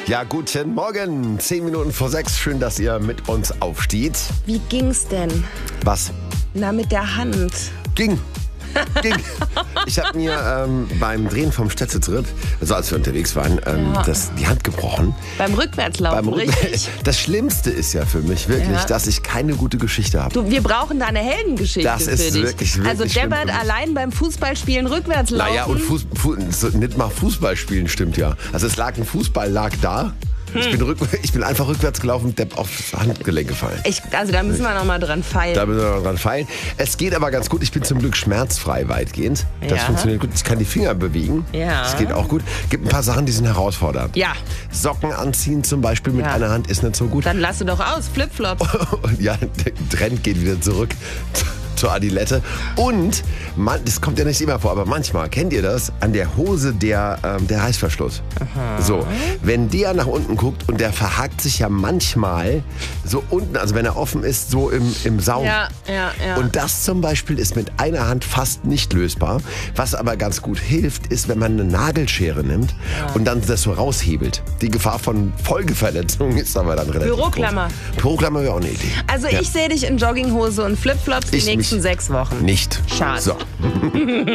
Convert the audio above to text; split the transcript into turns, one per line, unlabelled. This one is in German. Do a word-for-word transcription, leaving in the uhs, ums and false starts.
Ja, guten Morgen. Zehn Minuten vor sechs. Schön, dass ihr mit uns aufsteht.
Wie ging's denn?
Was?
Na, mit der Hand.
Ging. Ging. Ich habe mir ähm, beim Drehen vom Städtetritt, also als wir unterwegs waren, ähm,
Ja.
das, die Hand gebrochen.
Beim Rückwärtslaufen,
Beim Rück-
richtig?
Das Schlimmste ist ja für mich wirklich,
Ja.
dass ich keine gute Geschichte habe.
Du, wir brauchen da eine Heldengeschichte
Das
für
ist
dich.
wirklich, wirklich
also
schlimm
Deppert
für mich.
allein beim Fußballspielen rückwärts laufen.
Naja, und Fuß, Fuß, so, nicht mal Fußball spielen stimmt ja. Also es lag ein Fußball, lag da. Ich, bin rück, ich bin einfach rückwärts gelaufen, Depp aufs Handgelenk gefallen.
Ich, also da müssen wir noch mal dran feilen.
Da müssen wir noch dran feilen. Es geht aber ganz gut. Ich bin zum Glück schmerzfrei weitgehend. Das
Ja.
funktioniert gut. Ich kann die Finger bewegen.
Ja.
Das geht auch gut. Gibt ein paar Sachen, die sind herausfordernd.
Ja.
Socken anziehen zum Beispiel mit
Ja.
einer Hand ist nicht so gut.
Dann lass du doch aus, Flipflops.
Und ja, der Trend geht wieder zurück zur Adilette. Und, man, das kommt ja nicht immer vor, aber manchmal, kennt ihr das? An der Hose der, ähm, der Reißverschluss. So, wenn der nach unten guckt und der verhakt sich ja manchmal so unten, also wenn er offen ist, so im, im Saum.
Ja, ja, ja.
Und das zum Beispiel ist mit einer Hand fast nicht lösbar. Was aber ganz gut hilft, ist, wenn man eine Nagelschere nimmt und dann das so raushebelt. Die Gefahr von Folgeverletzungen ist aber dann relativ
Büroklammer.
groß. Büroklammer wäre auch eine Idee.
Also
Ja.
ich sehe dich in Jogginghose und Flipflops die
Ich
nächsten
mich
sechs Wochen.
Nicht.
Schade.
So.